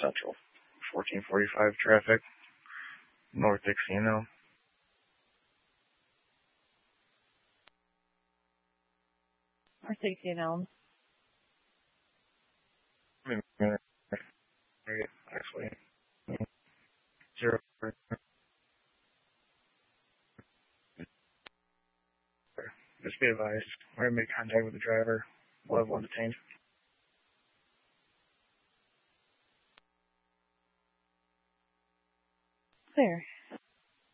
Central. 1445 traffic. North Dixie, North Dixie and Elm. Actually. 0. Just be advised. We're going to make contact with the driver. We'll have one detained. Clear.